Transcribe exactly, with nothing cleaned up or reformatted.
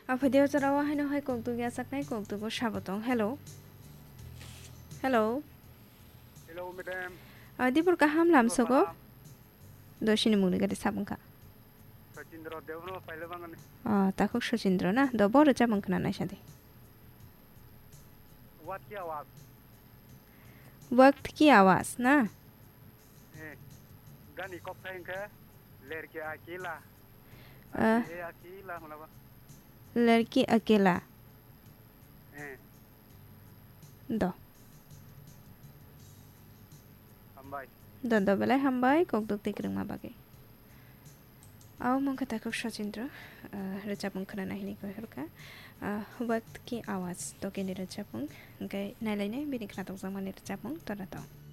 Video jarawa haino hai koktu ya saknai koktu ko sabotong. Hello. Hello. Hello madam. Dipur kaham lam sogo. Doshini muni gadi sabungka. Sacindra Devno pailabangan. Ah, takuk Sacindra na. Do boro jabang kana na shadi. What की आवाज? वक्त की आवाज ना. गानी कब थाएंगे? लड़के अकेला. ये अकेला मतलब. लड़की अकेला. दो. Hambai. दो दो बेला hambai kok duk tikrung ma bagi. Aw mong kata kok Sacindra rejapung kana nahini ko herka. वक्त की आवाज तो के निरजपung, गै नाइलाइने बिनि खानातक जमा निरजपung तो